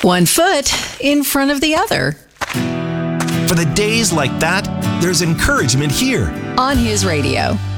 One foot in front of the other. For the days like that, there's encouragement here. On his radio.